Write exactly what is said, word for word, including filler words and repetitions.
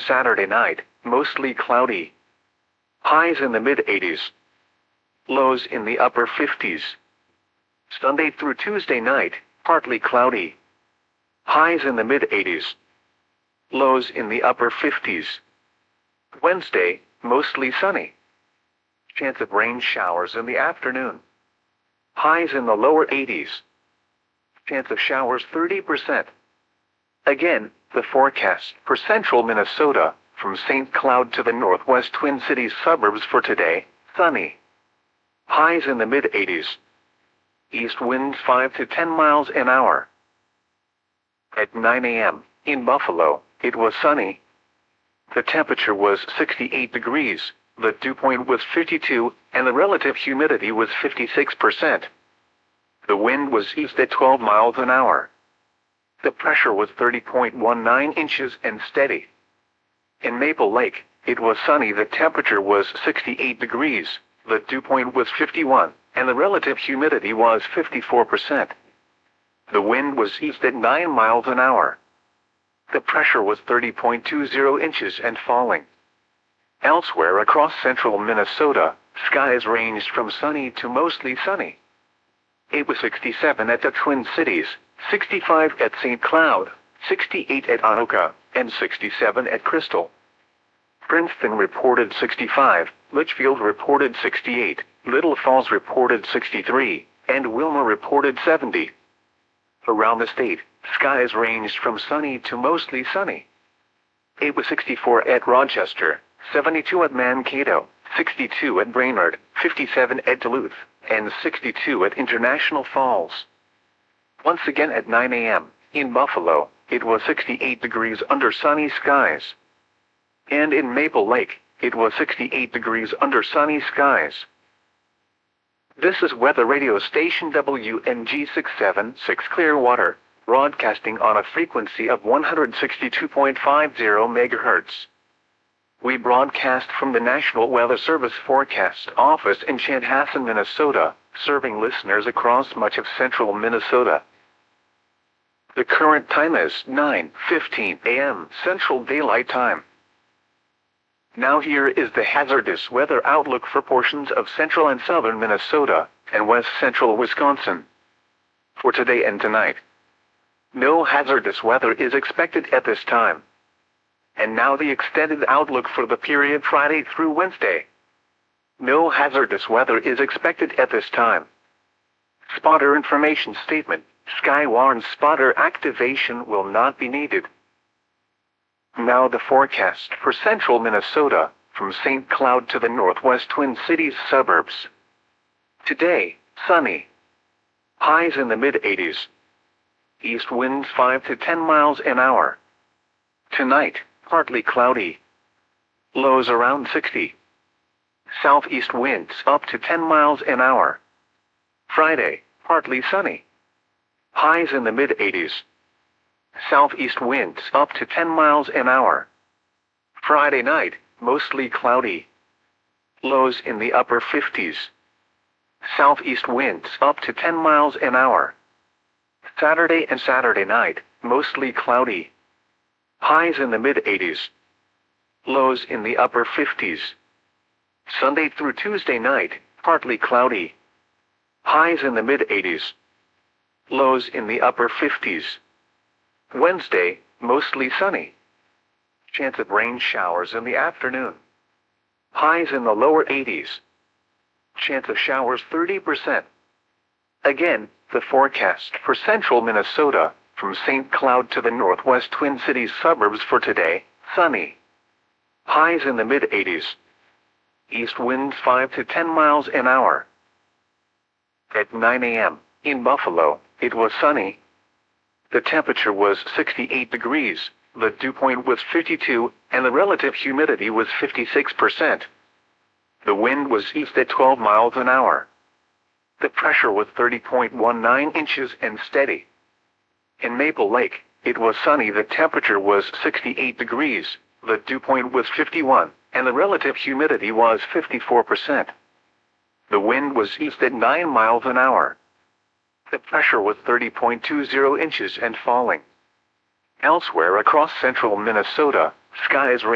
Saturday night, mostly cloudy. Highs in the mid-eighties. Lows in the upper fifties. Sunday through Tuesday night, partly cloudy. Highs in the mid-eighties. Lows in the upper fifties. Wednesday, mostly sunny. Chance of rain showers in the afternoon. Highs in the lower eighties. Chance of showers thirty percent. Again, the forecast for central Minnesota, from Saint Cloud to the northwest Twin Cities suburbs for today, sunny. Highs in the mid-eighties. East winds five to ten miles an hour. At nine a m, in Buffalo, it was sunny. The temperature was sixty-eight degrees, the dew point was fifty-two, and the relative humidity was fifty-six percent. The wind was east at twelve miles an hour. The pressure was thirty point one nine inches and steady. In Maple Lake, it was sunny. The temperature was sixty-eight degrees, the dew point was fifty-one, and the relative humidity was fifty-four percent. The wind was east at nine miles an hour. The pressure was thirty point two zero inches and falling. Elsewhere across central Minnesota, skies ranged from sunny to mostly sunny. It was sixty-seven at the Twin Cities, sixty-five at Saint Cloud, sixty-eight at Anoka, and sixty-seven at Crystal. Princeton reported sixty-five, Litchfield reported sixty-eight, Little Falls reported sixty-three, and Wilma reported seventy. Around the state, skies ranged from sunny to mostly sunny. It was sixty-four at Rochester, seventy-two at Mankato, sixty-two at Brainerd, fifty-seven at Duluth, and sixty-two at International Falls. Once again at nine a m, in Buffalo, it was sixty-eight degrees under sunny skies. And in Maple Lake, it was sixty-eight degrees under sunny skies. This is weather radio station W N G six seven six Clearwater, broadcasting on a frequency of one hundred sixty-two point five zero megahertz. We broadcast from the National Weather Service Forecast Office in Chanhassen, Minnesota, serving listeners across much of central Minnesota. The current time is nine fifteen a m Central Daylight Time. Now here is the hazardous weather outlook for portions of central and southern Minnesota and west central Wisconsin. For today and tonight, no hazardous weather is expected at this time. And now the extended outlook for the period Friday through Wednesday. No hazardous weather is expected at this time. Spotter information statement: Skywarn spotter activation will not be needed. Now the forecast for central Minnesota, from Saint Cloud to the northwest Twin Cities suburbs. Today, sunny. Highs in the mid-eighties. East winds five to ten miles an hour. Tonight, partly cloudy. Lows around sixty. Southeast winds up to ten miles an hour. Friday, partly sunny. Highs in the mid-eighties. Southeast winds up to ten miles an hour. Friday night, mostly cloudy. Lows in the upper fifties. Southeast winds up to ten miles an hour. Saturday and Saturday night, mostly cloudy. Highs in the mid-eighties. Lows in the upper fifties. Sunday through Tuesday night, partly cloudy. Highs in the mid-eighties. Lows in the upper fifties. Wednesday, mostly sunny. Chance of rain showers in the afternoon. Highs in the lower eighties. Chance of showers thirty percent. Again, the forecast for central Minnesota, from Saint Cloud to the northwest Twin Cities suburbs for today, sunny. Highs in the mid-eighties. East winds five to ten miles an hour. At nine a m, in Buffalo, it was sunny. The temperature was sixty-eight degrees, the dew point was fifty-two, and the relative humidity was fifty-six percent. The wind was east at twelve miles an hour. The pressure was thirty point one nine inches and steady. In Maple Lake, it was sunny. The temperature was sixty-eight degrees, the dew point was fifty-one, and the relative humidity was fifty-four percent. The wind was east at nine miles an hour. The pressure was thirty point two zero inches and falling. Elsewhere across central Minnesota, skies